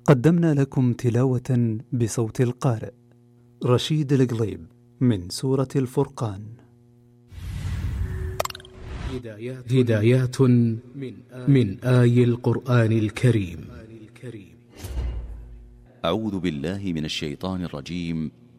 قدمنا لكم تلاوة بصوت القارئ رشيد القليب من سورة الفرقان. هدايات من آي القرآن الكريم. أعوذ بالله من الشيطان الرجيم.